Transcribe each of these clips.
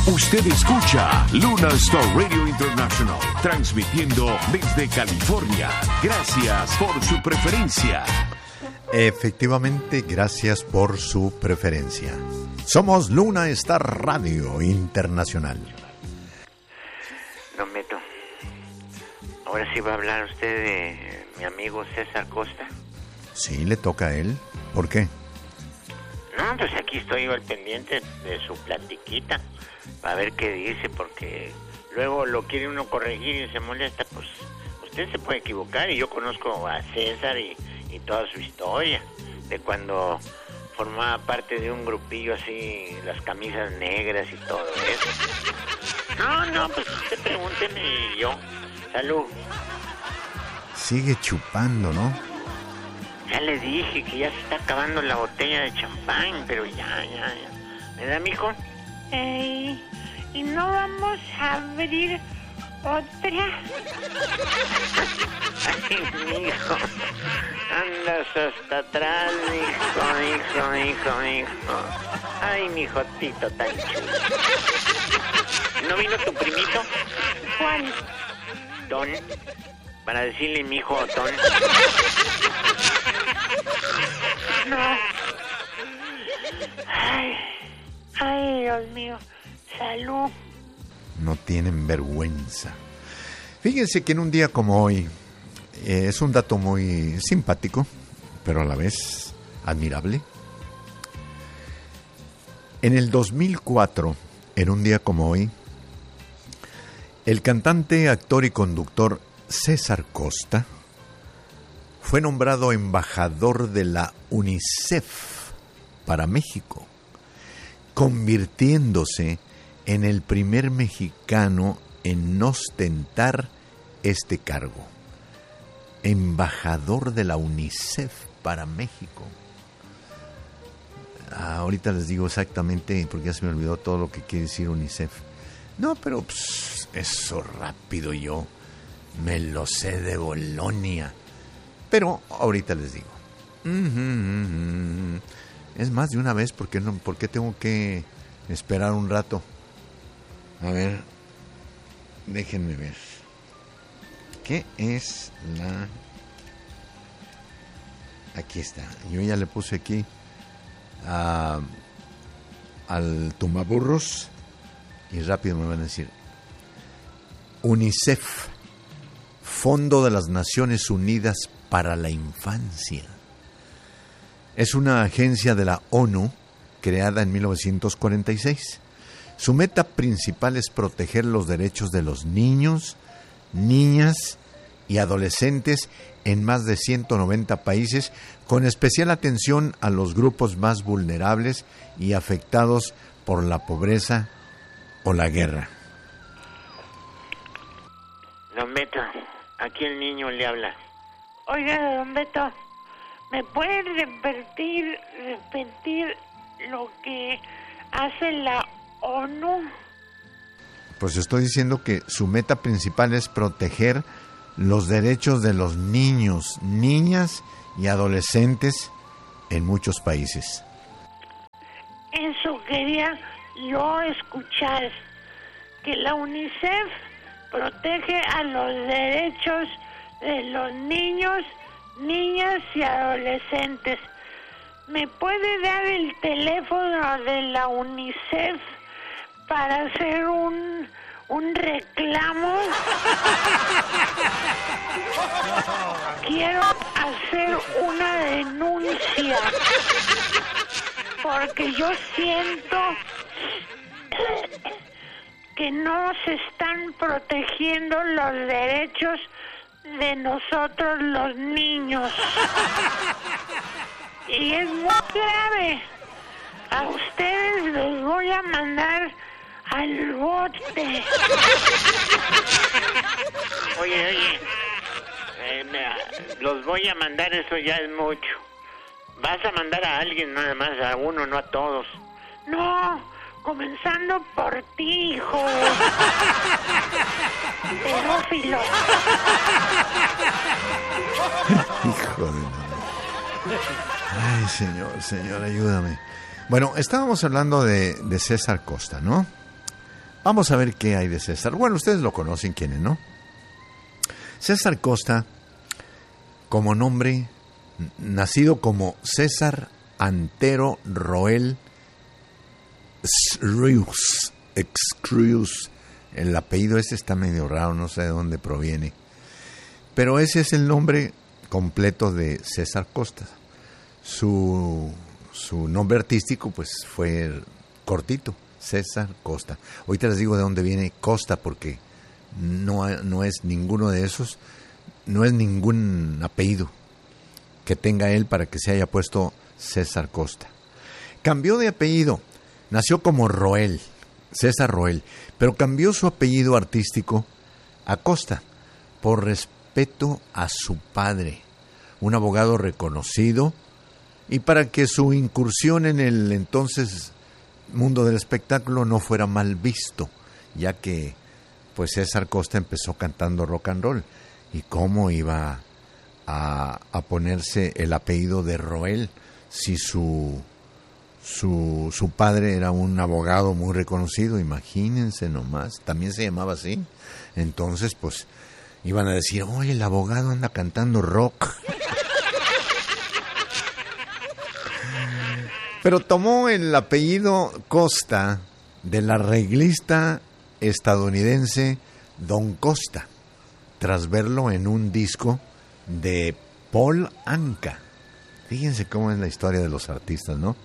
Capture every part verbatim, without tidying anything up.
Usted escucha Luna Star Radio International, transmitiendo desde California. Gracias por su preferencia. Efectivamente, gracias por su preferencia. Somos Luna Star Radio Internacional. Don Beto, ahora sí va a hablar usted de mi amigo César Costa. Sí, le toca a él. ¿Por qué? No, pues aquí estoy yo al pendiente de su platiquita, para ver qué dice, porque luego lo quiere uno corregir y se molesta. Pues usted se puede equivocar, y yo conozco a César y, y toda su historia, de cuando formaba parte de un grupillo así, las camisas negras y todo eso. No, no, pues usted pregúnteme y yo. Salud. Sigue chupando, ¿no? Ya le dije que ya se está acabando la botella de champán, pero ya, ya, ya. ¿Verdad, mijo? Ey, ¿y no vamos a abrir otra? Ay, mijo. Andas hasta atrás, mijo, mijo, mijo, mijo. Ay, mi jotito tan chulo. ¿No vino tu primito? ¿Cuál? Don. Para decirle mi hijo Don. No. Ay, ay, Dios mío. Salud. No tienen vergüenza. Fíjense que en un día como hoy, eh, es un dato muy simpático, pero a la vez admirable. En el dos mil cuatro, en un día como hoy, el cantante, actor y conductor César Costa fue nombrado embajador de la UNICEF para México, convirtiéndose en el primer mexicano en ostentar este cargo. Embajador de la UNICEF para México. Ah, ahorita les digo exactamente, porque ya se me olvidó todo lo que quiere decir UNICEF. No, pero pues, eso rápido yo me lo sé de Bolonia. Pero ahorita les digo. Es más de una vez, ¿por qué, no, por qué tengo que esperar un rato? A ver, déjenme ver. ¿Qué es la...? Aquí está. Yo ya le puse aquí a, al tumbaburros y rápido me van a decir. UNICEF, Fondo de las Naciones Unidas para la Infancia. Es una agencia de la ONU creada en mil novecientos cuarenta y seis. Su meta principal es proteger los derechos de los niños, niñas y adolescentes en más de ciento noventa países, con especial atención a los grupos más vulnerables y afectados por la pobreza o la guerra. Don Beto, aquí el niño le habla. Oiga, don Beto, ¿me puede repetir, repetir lo que hace la ONU? Pues estoy diciendo que su meta principal es proteger los derechos de los niños, niñas y adolescentes en muchos países. Eso quería yo escuchar, que la UNICEF protege a los derechos de los niños, niñas y adolescentes. ¿Me puede dar el teléfono de la UNICEF para hacer un, un reclamo? Quiero hacer una denuncia, porque yo siento que no se están protegiendo los derechos de nosotros los niños. Y es muy grave. A ustedes los voy a mandar al bote. Oye, oye, eh, mira, los voy a mandar, eso ya es mucho. Vas a mandar a alguien nada más, a uno, no a todos. No, comenzando por ti, hijo. Pedófilo. Hijo de madre. Ay, señor, señor, ayúdame. Bueno, estábamos hablando de, de César Costa, ¿no? Vamos a ver qué hay de César. Bueno, ustedes lo conocen, ¿quiénes, no? César Costa, como nombre, nacido como César Antero Roel Srius, Excrius. El apellido ese está medio raro, no sé de dónde proviene. Pero ese es el nombre completo de César Costa. Su, su nombre artístico pues fue cortito, César Costa. Ahorita les digo de dónde viene Costa, porque no, no es ninguno de esos, no es ningún apellido que tenga él para que se haya puesto César Costa. Cambió de apellido, nació como Roel, César Roel, pero cambió su apellido artístico a Costa por respeto a su padre, un abogado reconocido, y para que su incursión en el entonces mundo del espectáculo no fuera mal visto, ya que pues César Costa empezó cantando rock and roll, y cómo iba a, a ponerse el apellido de Roel si su Su, su padre era un abogado muy reconocido, imagínense nomás, también se llamaba así. Entonces, pues, iban a decir, oye, el abogado anda cantando rock. Pero tomó el apellido Costa del arreglista estadounidense Don Costa, tras verlo en un disco de Paul Anka. Fíjense cómo es la historia de los artistas, ¿no?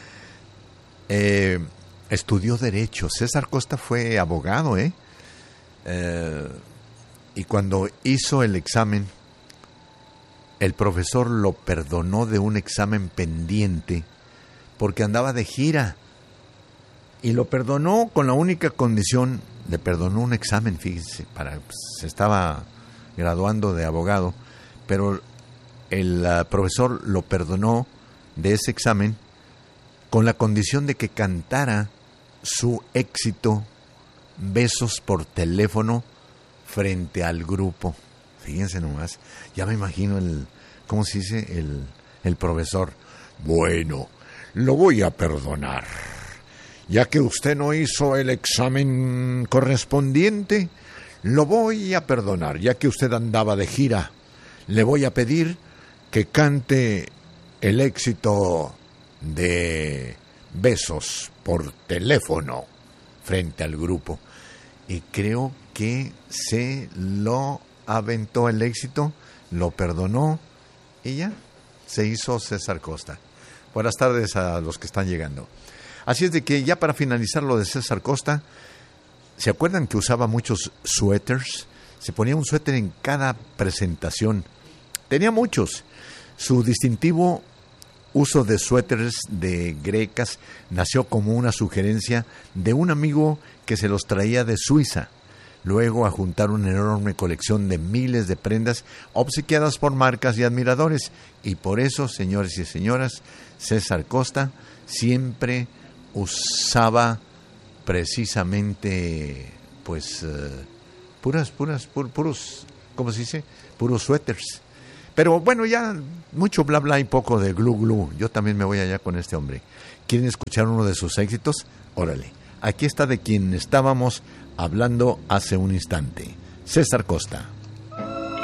Eh, estudió Derecho. César Costa fue abogado, ¿eh? eh, y cuando hizo el examen, el profesor lo perdonó de un examen pendiente porque andaba de gira, y lo perdonó con la única condición, le perdonó un examen, fíjense, para, pues, se estaba graduando de abogado, pero el uh, profesor lo perdonó de ese examen con la condición de que cantara su éxito Besos por Teléfono frente al grupo. Fíjense nomás, ya me imagino el, ¿cómo se dice? El, el profesor. Bueno, lo voy a perdonar, ya que usted no hizo el examen correspondiente, lo voy a perdonar, ya que usted andaba de gira. Le voy a pedir que cante el éxito de Besos por Teléfono frente al grupo. Y creo que se lo aventó el éxito, lo perdonó y ya se hizo César Costa. Buenas tardes a los que están llegando. Así es de que ya para finalizar lo de César Costa, ¿se acuerdan que usaba muchos suéteres? Se ponía un suéter en cada presentación. Tenía muchos. Su distintivo uso de suéteres de grecas nació como una sugerencia de un amigo que se los traía de Suiza. Luego a juntar una enorme colección de miles de prendas obsequiadas por marcas y admiradores. Y por eso, señores y señoras, César Costa siempre usaba precisamente, pues, uh, puras, puras, pur, puros, ¿cómo se dice? Puros suéteres. Pero bueno, ya mucho bla bla y poco de glu glu. Yo también me voy allá con este hombre. ¿Quieren escuchar uno de sus éxitos? Órale. Aquí está de quien estábamos hablando hace un instante. César Costa.